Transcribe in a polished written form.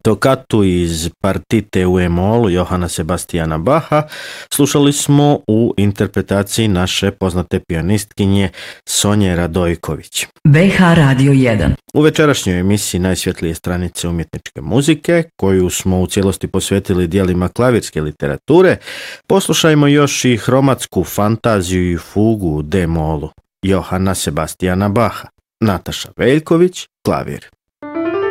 Tokatu iz partite u E-molu Johana Sebastijana Bacha slušali smo u interpretaciji naše poznate pijanistkinje Sonje Radojković. BH Radio 1. U večerašnjoj emisiji Najsvjetlije stranice umjetničke muzike, koju smo u cijelosti posvetili dijelima klavirske literature, poslušajmo još i hromatsku fantaziju i fugu u D-molu Johana Sebastijana Bacha. Nataša Veljković, klavir.